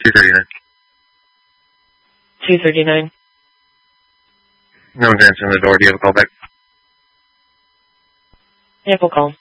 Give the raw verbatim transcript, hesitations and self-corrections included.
two thirty-nine. two thirty-nine. No one's answering the door. Do you have a call back? Ample call.